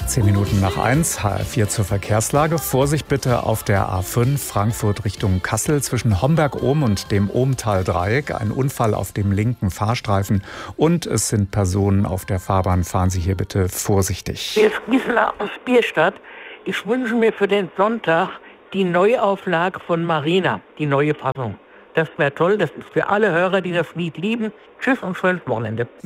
10 Minuten nach 1, HR4 zur Verkehrslage. Vorsicht bitte auf der A5 Frankfurt Richtung Kassel zwischen Homberg-Ohm und dem Ohmtal-Dreieck. Ein Unfall auf dem linken Fahrstreifen und es sind Personen auf der Fahrbahn. Fahren Sie hier bitte vorsichtig. Hier ist Gisela aus Bierstadt. Ich wünsche mir für den Sonntag die Neuauflage von Marina, die neue Fassung. Das wäre toll, das ist für alle Hörer, die das Lied lieben. Tschüss und schönes Wochenende.